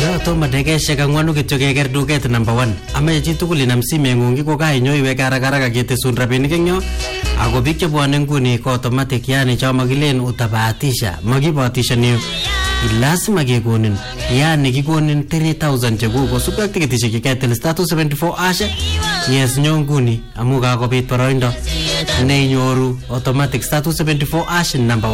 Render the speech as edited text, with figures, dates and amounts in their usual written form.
Toma dekeshek angwanu kityo keker duket number 1. Ame chi tugul inam simengung ko kainyo iweke haraka ketesun rabinik eng yo. Ako biik chebwane nguni ko automatic, yani cho makilen utabahatisha. Makibahatisha niyo. Lazima kekonin. Yani kikonin 3000 chekuk kosubkei ak tiketishek chekaitil star 274 ashe. Yes nyo nguni amu kakobit boroindo neinyoru automatic star 274 ashe number 1.